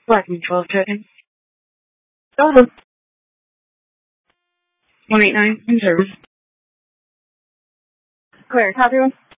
Black and 12 checking. Over. 189 in service. Clear. Copy one.